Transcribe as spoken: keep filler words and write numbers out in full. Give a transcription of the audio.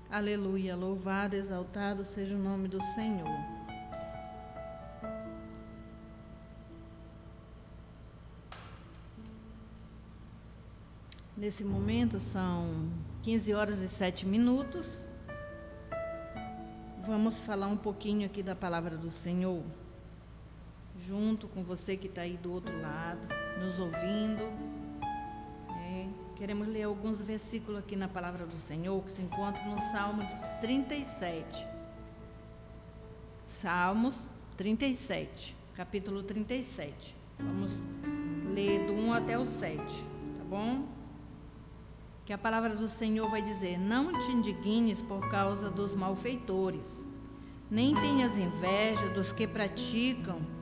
Aleluia, louvado, exaltado seja o nome do Senhor. Nesse momento são quinze horas e sete minutos. Vamos falar um pouquinho aqui da palavra do Senhor, junto com você que está aí do outro lado, nos ouvindo. É, queremos ler alguns versículos aqui na palavra do Senhor, que se encontra no Salmo trinta e sete. Salmos trinta e sete, capítulo trinta e sete. Vamos ler do um até o sete, tá bom? Que a palavra do Senhor vai dizer: não te indignes por causa dos malfeitores, nem tenhas inveja dos que praticam